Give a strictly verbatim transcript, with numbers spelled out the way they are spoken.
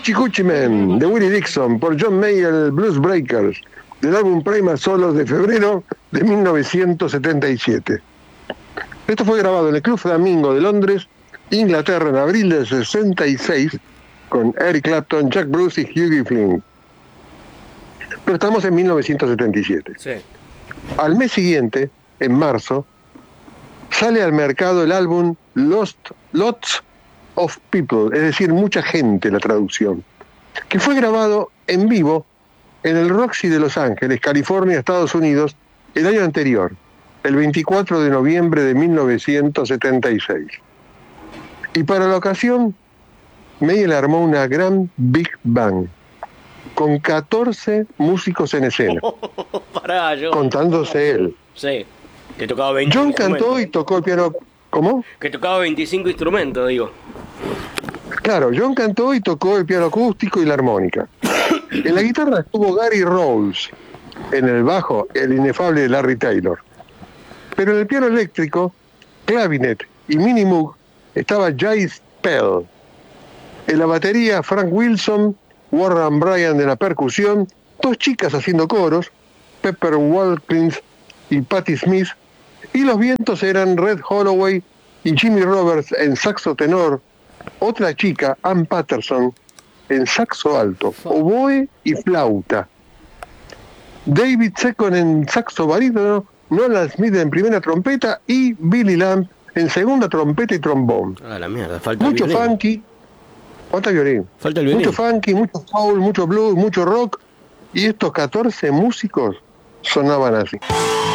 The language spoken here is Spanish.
Hoochie Coochie Man de Willie Dixon por John Mayall Blues Breakers del álbum Primal Solos de febrero de mil novecientos setenta y siete. Esto fue grabado en el Club Flamingo de Londres, Inglaterra, en abril del sesenta y seis, con Eric Clapton, Jack Bruce y Hughie Flynn. Pero estamos en mil novecientos setenta y siete. Sí. Al mes siguiente, en marzo, sale al mercado el álbum Lost Lots of People, es decir, mucha gente, la traducción, que fue grabado en vivo en el Roxy de Los Ángeles, California, Estados Unidos, el año anterior, el veinticuatro de noviembre de mil novecientos setenta y seis. Y para la ocasión, Mayall armó una gran Big Bang, con catorce músicos en escena, Pará, yo. contándose él. Sí, que tocaba veinticinco John cantó y tocó el piano. ¿Cómo? Que tocaba veinticinco instrumentos, digo. Claro, John cantó y tocó el piano acústico y la armónica. En la guitarra estuvo Gary Rolls, en el bajo el inefable Larry Taylor. Pero en el piano eléctrico, clavinet y mini moog estaba Jay Spell. En la batería, Frank Wilson, Warren Bryan de la percusión, dos chicas haciendo coros, Pepper Watkins y Patti Smith, y los vientos eran Red Holloway y Jimmy Roberts en saxo tenor, otra chica, Ann Patterson, en saxo alto, oboe y flauta, David Secon en saxo barítono, Nolan Smith en primera trompeta y Billy Lamb en segunda trompeta y trombón. Ah, la mierda, falta Mucho el violín. funky, falta violín. Falta el violín. Mucho funky, mucho soul, mucho blues, mucho rock, y estos catorce músicos sonaban así.